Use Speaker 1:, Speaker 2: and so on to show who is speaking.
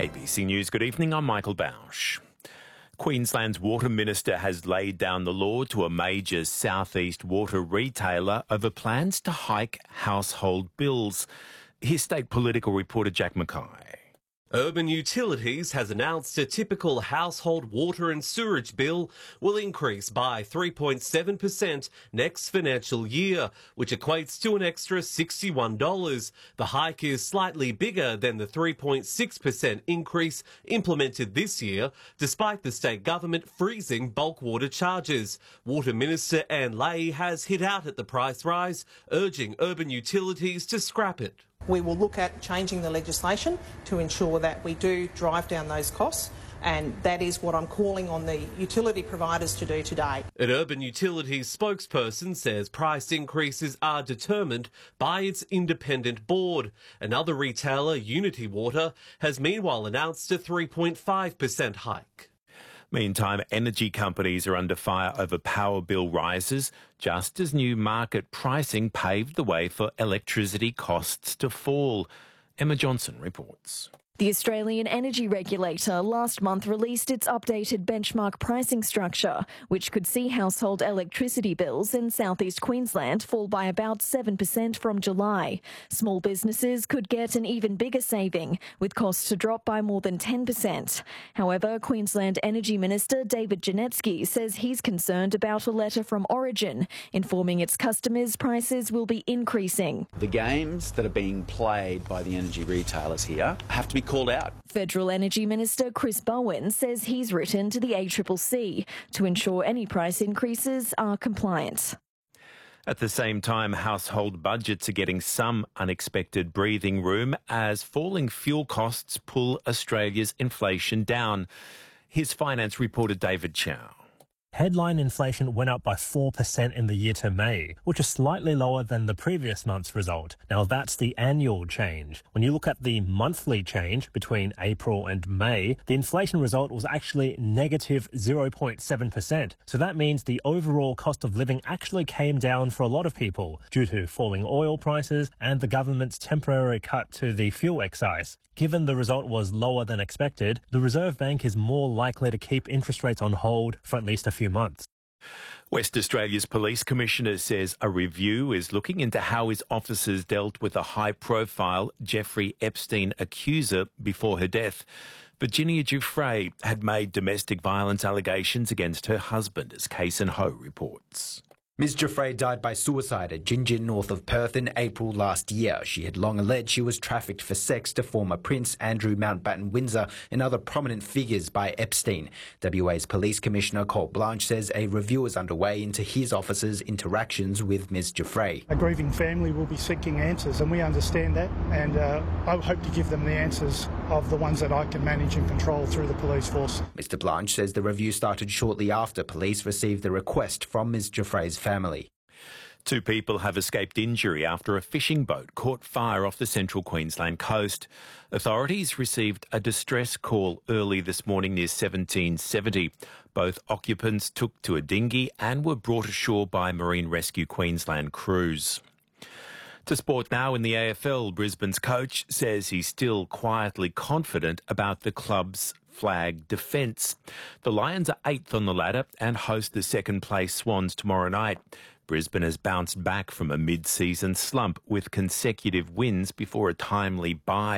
Speaker 1: ABC News, good evening, I'm Michael Bausch. Queensland's Water Minister has laid down the law to a major southeast water retailer over plans to hike household bills. Here's state political reporter Jack Mackay.
Speaker 2: Urban Utilities has announced a typical household water and sewerage bill will increase by 3.7% next financial year, which equates to an extra $61. The hike is slightly bigger than the 3.6% increase implemented this year, despite the state government freezing bulk water charges. Water Minister Anne Leahy has hit out at the price rise, urging Urban Utilities to scrap it.
Speaker 3: We will look at changing the legislation to ensure that we do drive down those costs, and that is what I'm calling on the utility providers to do today.
Speaker 2: An Urban Utilities spokesperson says price increases are determined by its independent board. Another retailer, Unity Water, has meanwhile announced a 3.5% hike.
Speaker 1: Meantime, energy companies are under fire over power bill rises, just as new market pricing paved the way for electricity costs to fall. Emma Johnson reports.
Speaker 4: The Australian Energy Regulator last month released its updated benchmark pricing structure, which could see household electricity bills in southeast Queensland fall by about 7% from July. Small businesses could get an even bigger saving, with costs to drop by more than 10%. However, Queensland Energy Minister David Janetsky says he's concerned about a letter from Origin informing its customers prices will be increasing.
Speaker 5: The games that are being played by the energy retailers here have to be called out.
Speaker 4: Federal Energy Minister Chris Bowen says he's written to the ACCC to ensure any price increases are compliant.
Speaker 1: At the same time, household budgets are getting some unexpected breathing room as falling fuel costs pull Australia's inflation down. Here's finance reporter David Chow.
Speaker 6: Headline inflation went up by 4% in the year to May, which is slightly lower than the previous month's result. Now, that's the annual change. When you look at the monthly change between April and May, the inflation result was actually negative 0.7%. So that means the overall cost of living actually came down for a lot of people due to falling oil prices and the government's temporary cut to the fuel excise. Given the result was lower than expected, the Reserve Bank is more likely to keep interest rates on hold for at least a few months.
Speaker 1: West Australia's Police Commissioner says a review is looking into how his officers dealt with a high-profile Jeffrey Epstein accuser before her death. Virginia Giuffre had made domestic violence allegations against her husband, as Case and Ho reports.
Speaker 7: Ms Giuffre died by suicide at Gingin, north of Perth, in April last year. She had long alleged she was trafficked for sex to former Prince Andrew Mountbatten-Windsor and other prominent figures by Epstein. WA's Police Commissioner Colt Blanche says a review is underway into his officer's interactions with Ms Giuffre.
Speaker 8: A grieving family will be seeking answers, and we understand that, and I hope to give them the answers of the ones that I can manage and control through the police force.
Speaker 7: Mr Blanche says the review started shortly after police received the request from Ms Giuffre's family.
Speaker 1: 2 people have escaped injury after a fishing boat caught fire off the central Queensland coast. Authorities received a distress call early this morning near 1770. Both occupants took to a dinghy and were brought ashore by Marine Rescue Queensland crews. To sport now in the AFL, Brisbane's coach says he's still quietly confident about the club's flag defence. The Lions are 8th on the ladder and host the second-place Swans tomorrow night. Brisbane has bounced back from a mid-season slump with consecutive wins before a timely bye.